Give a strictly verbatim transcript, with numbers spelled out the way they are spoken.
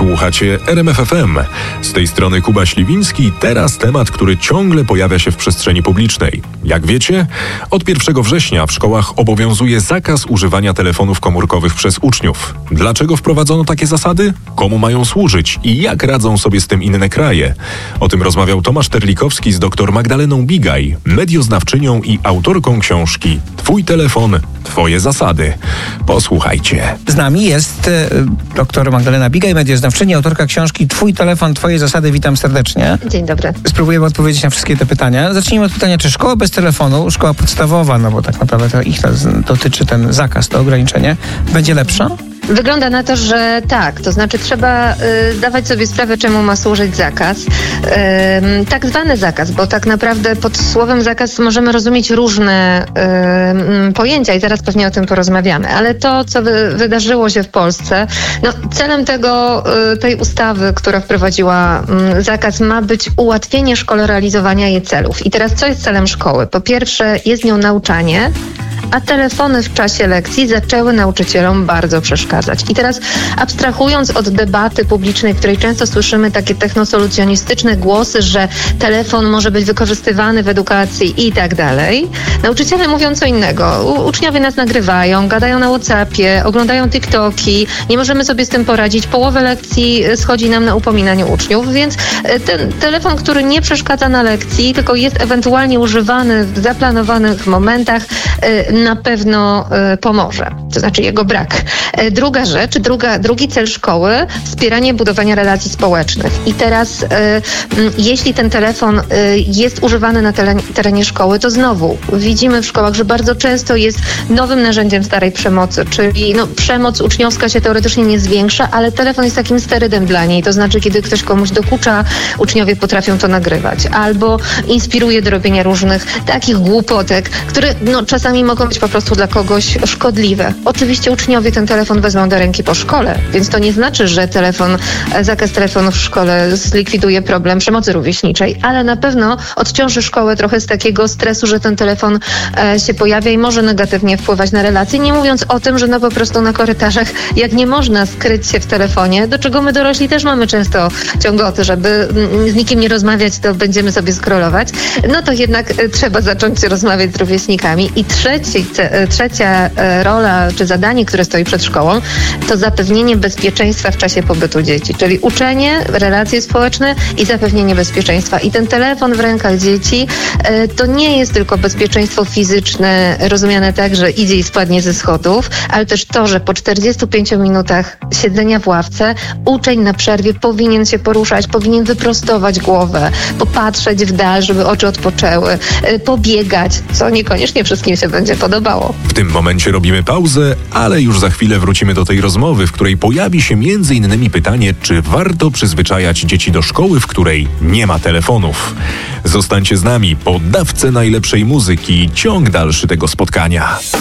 Słuchacie R M F F M. Z tej strony Kuba Śliwiński. Teraz temat, który ciągle pojawia się w przestrzeni publicznej. Jak wiecie, od pierwszego września w szkołach obowiązuje zakaz używania telefonów komórkowych przez uczniów. Dlaczego wprowadzono takie zasady? Komu mają służyć? I jak radzą sobie z tym inne kraje? O tym rozmawiał Tomasz Terlikowski z dr Magdaleną Bigaj, medioznawczynią i autorką książki Twój telefon, Twoje zasady. Posłuchajcie. Z nami jest e, dr Magdalena Bigaj, medioznawczyni, autorka książki Twój telefon, Twoje zasady. Witam serdecznie. Dzień dobry. Spróbujemy odpowiedzieć na wszystkie te pytania. Zacznijmy od pytania, czy szkoła bez telefonu, szkoła podstawowa, no bo tak naprawdę to ich dotyczy ten zakaz, to ograniczenie, będzie lepsza? Wygląda na to, że tak. To znaczy trzeba y, zdawać sobie sprawę, czemu ma służyć zakaz. Y, tak zwany zakaz, bo tak naprawdę pod słowem zakaz możemy rozumieć różne y, pojęcia i zaraz pewnie o tym porozmawiamy. Ale to, co wy, wydarzyło się w Polsce, no celem tego, y, tej ustawy, która wprowadziła y, zakaz, ma być ułatwienie szkole realizowania jej celów. I teraz co jest celem szkoły? Po pierwsze jest nią nauczanie, a telefony w czasie lekcji zaczęły nauczycielom bardzo przeszkadzać. I teraz abstrahując od debaty publicznej, w której często słyszymy takie technosolucjonistyczne głosy, że telefon może być wykorzystywany w edukacji i tak dalej, nauczyciele mówią co innego. U- uczniowie nas nagrywają, gadają na WhatsAppie, oglądają TikToki, nie możemy sobie z tym poradzić. Połowę lekcji schodzi nam na upominanie uczniów, więc ten telefon, który nie przeszkadza na lekcji, tylko jest ewentualnie używany w zaplanowanych momentach, na pewno y, pomoże. To znaczy jego brak. Y, druga rzecz, druga, drugi cel szkoły, wspieranie budowania relacji społecznych. I teraz y, y, jeśli ten telefon y, jest używany na tele, terenie szkoły, to znowu widzimy w szkołach, że bardzo często jest nowym narzędziem starej przemocy, czyli no, przemoc uczniowska się teoretycznie nie zwiększa, ale telefon jest takim sterydem dla niej. To znaczy, kiedy ktoś komuś dokucza, uczniowie potrafią to nagrywać. Albo inspiruje do robienia różnych takich głupotek, które no, czasami mogą być po prostu dla kogoś szkodliwe. Oczywiście uczniowie ten telefon wezmą do ręki po szkole, więc to nie znaczy, że telefon, zakaz telefonu w szkole zlikwiduje problem przemocy rówieśniczej, ale na pewno odciąży szkołę trochę z takiego stresu, że ten telefon e, się pojawia i może negatywnie wpływać na relacje, nie mówiąc o tym, że no po prostu na korytarzach, jak nie można skryć się w telefonie, do czego my dorośli też mamy często ciągoty, żeby z nikim nie rozmawiać, to będziemy sobie scrollować, no to jednak e, trzeba zacząć rozmawiać z rówieśnikami. I trzeci Trzecia rola czy zadanie, które stoi przed szkołą, to zapewnienie bezpieczeństwa w czasie pobytu dzieci, czyli uczenie, relacje społeczne i zapewnienie bezpieczeństwa. I ten telefon w rękach dzieci to nie jest tylko bezpieczeństwo fizyczne, rozumiane tak, że idzie i spadnie ze schodów, ale też to, że po czterdziestu pięciu minutach siedzenia w ławce uczeń na przerwie powinien się poruszać, powinien wyprostować głowę, popatrzeć w dal, żeby oczy odpoczęły, pobiegać, co niekoniecznie wszystkim się będzie podobało. W tym momencie robimy pauzę, ale już za chwilę wrócimy do tej rozmowy, w której pojawi się między innymi pytanie, czy warto przyzwyczajać dzieci do szkoły, w której nie ma telefonów. Zostańcie z nami po dawce najlepszej muzyki, ciąg dalszy tego spotkania.